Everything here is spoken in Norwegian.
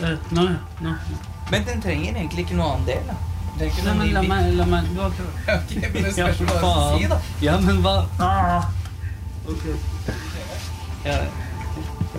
Nå. Men den trenger egentlig ikke noe annen del, da. Det er ikke Nei, noe men la meg Ok, men det spørs hva du skal si, da. Ja, men hva? Ok. Ja,